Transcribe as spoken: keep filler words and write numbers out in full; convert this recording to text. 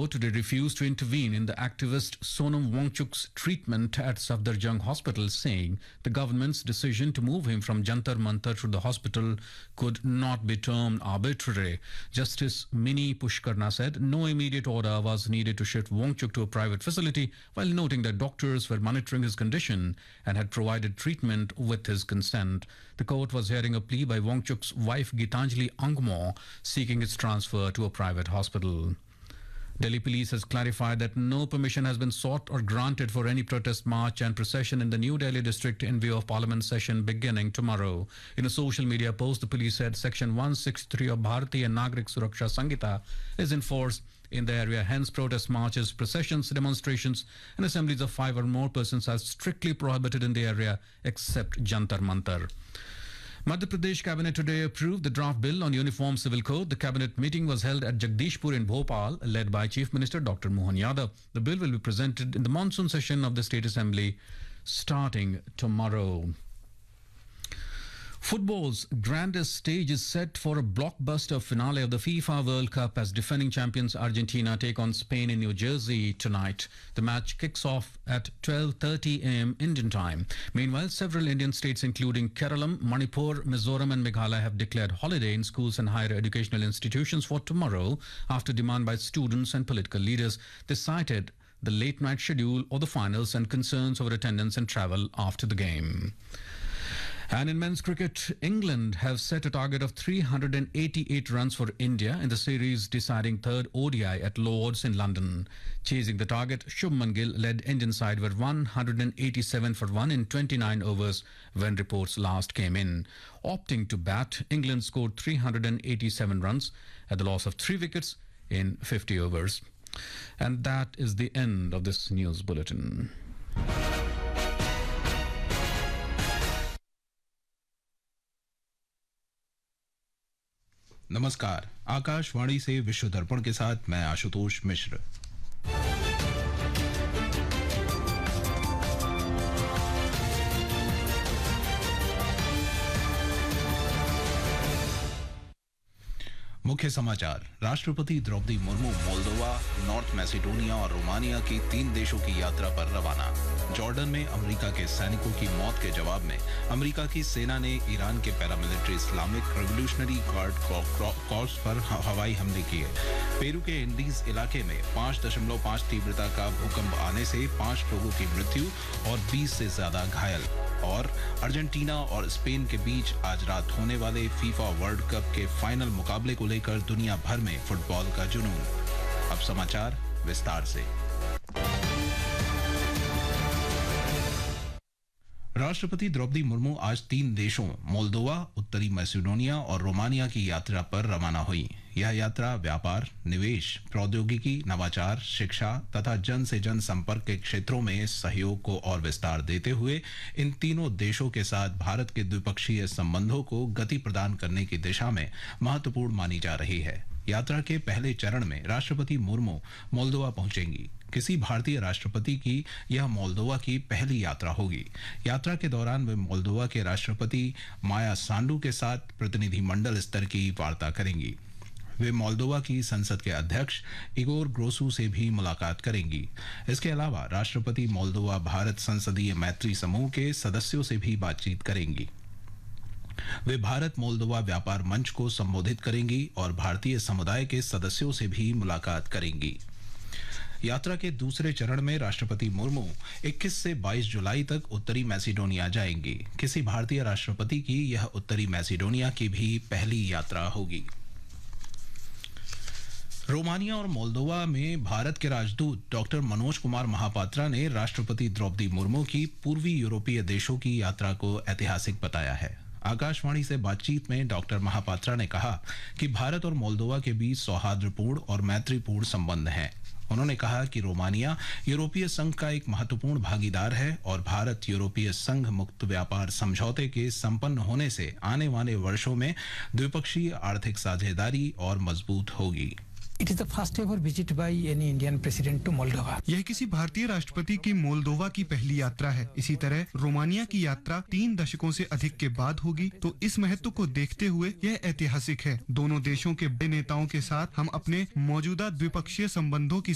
today refused to intervene in the activist Sonam Wangchuk's treatment at Safdarjung Hospital, saying the government's decision to move him from Jantar Mantar to the hospital could not be termed arbitrary. Justice Mini Pushkarna said no immediate order was needed to shift Wangchuk to a private facility, while noting that doctors were monitoring his condition and had provided treatment with his consent. The court was hearing a plea by Wangchuk's wife Gitanjali Angmo seeking its transfer to a private hospital. Delhi police has clarified that no permission has been sought or granted for any protest march and procession in the New Delhi district in view of Parliament session beginning tomorrow. In a social media post, the police said Section one sixty-three of Bharatiya Nagrik Suraksha Sanhita is in force in the area. Hence, protest marches, processions, demonstrations and assemblies of five or more persons are strictly prohibited in the area except Jantar Mantar. Madhya Pradesh Cabinet today approved the draft bill on Uniform Civil Code. The Cabinet meeting was held at Jagdishpur in Bhopal, led by Chief Minister Doctor Mohan Yadav. The bill will be presented in the monsoon session of the State Assembly starting tomorrow. Football's grandest stage is set for a blockbuster finale of the FIFA World Cup as defending champions Argentina take on Spain in New Jersey tonight. The match kicks off at twelve thirty a m Indian time. Meanwhile, several Indian states including Kerala, Manipur, Mizoram and Meghalaya have declared holiday in schools and higher educational institutions for tomorrow after demand by students and political leaders. They cited the late night schedule of the finals and concerns over attendance and travel after the game. And in men's cricket, England have set a target of three hundred eighty-eight runs for India in the series deciding third O D I at Lord's in London. Chasing the target, Shubman Gill led Indian side were one hundred eighty-seven for one in twenty-nine overs when reports last came in. Opting to bat, England scored three hundred eighty-seven runs at the loss of three wickets in fifty overs. And that is the end of this news bulletin. नमस्कार, आकाशवाणी से विश्व दर्पण के साथ मैं आशुतोष मिश्र। मुख्य समाचार। राष्ट्रपति Draupadi Murmu Moldova, North Macedonia और रोमानिया की तीन देशों की यात्रा पर रवाना। जॉर्डन में अमेरिका के सैनिकों की मौत के जवाब में अमेरिका की सेना ने ईरान के paramilitary Islamic revolutionary guard corps पर हवाई हमले किए। पेरू के इंडीज इलाके में पाँच दशमलव पाँच तीव्रता का भूकंप आने से पाँच लोगों की मृत्यु और बीस से ज्यादा घायल। और अर्जेंटीना और स्पेन के बीच आज रात होने वाले फीफा वर्ल्ड कप के फाइनल मुकाबले को लेकर दुनिया भर में फुटबॉल का जुनून। अब समाचार विस्तार से। राष्ट्रपति द्रौपदी मुर्मू आज तीन देशों मोल्दोवा, उत्तरी मैसेडोनिया और रोमानिया की यात्रा पर रवाना हुई। यह यात्रा व्यापार, निवेश, प्रौद्योगिकी, नवाचार, शिक्षा तथा जन से जन संपर्क के क्षेत्रों में सहयोग को और विस्तार देते हुए इन तीनों देशों के साथ भारत के द्विपक्षीय संबंधों को गति प्रदान करने की दिशा में महत्वपूर्ण मानी जा रही है। यात्रा के पहले चरण में राष्ट्रपति मुर्मू मोल्दोवा पहुंचेंगी। किसी भारतीय राष्ट्रपति की यह मोल्दोवा की पहली यात्रा होगी। यात्रा के दौरान वे मोल्दोवा के राष्ट्रपति माया सांडू के साथ प्रतिनिधिमंडल स्तर की वार्ता करेंगी। वे मोल्दोवा की संसद के अध्यक्ष इगोर ग्रोसू से भी मुलाकात करेंगी। इसके अलावा राष्ट्रपति मोल्दोवा भारत संसदीय मैत्री समूह के सदस्यों से भी बातचीत करेंगी। वे भारत मोल्दोवा व्यापार मंच को संबोधित करेंगी और भारतीय समुदाय के सदस्यों से भी मुलाकात करेंगी। यात्रा के दूसरे चरण में राष्ट्रपति मुर्मू इक्कीस से बाईस जुलाई तक उत्तरी मैसेडोनिया जाएंगी। किसी भारतीय राष्ट्रपति की यह उत्तरी मैसेडोनिया की भी पहली यात्रा होगी। रोमानिया और मोल्दोवा में भारत के राजदूत डॉक्टर मनोज कुमार महापात्रा ने राष्ट्रपति द्रौपदी मुर्मू की पूर्वी यूरोपीय देशों की यात्रा को ऐतिहासिक बताया है। आकाशवाणी से बातचीत में डॉक्टर महापात्रा ने कहा कि भारत और मोल्दोवा के बीच सौहार्दपूर्ण और मैत्रीपूर्ण संबंध हैं। उन्होंने कहा कि रोमानिया यूरोपीय संघ का एक महत्वपूर्ण भागीदार है और भारत यूरोपीय संघ मुक्त व्यापार समझौते के संपन्न होने से आने वाले वर्षों में द्विपक्षीय आर्थिक साझेदारी और मजबूत होगी। It is the first ever visit by any Indian president to Moldova. यह किसी भारतीय राष्ट्रपति की मोल्दोवा की पहली यात्रा है। इसी तरह रोमानिया की यात्रा तीन दशकों से अधिक के बाद होगी, तो इस महत्व को देखते हुए यह ऐतिहासिक है। दोनों देशों के बड़े नेताओं के साथ हम अपने मौजूदा द्विपक्षीय संबंधों की